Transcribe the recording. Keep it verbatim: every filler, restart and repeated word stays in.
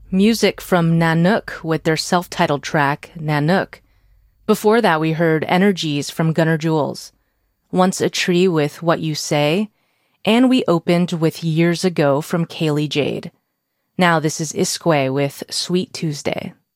Music from Nanook with their self-titled track, Nanook. Before that, we heard Energies from Gunnar Jules, Once a Tree with What You Say, and we opened with Years Ago from Kaylee Jade. Now this is Isque with Sweet Tuesday.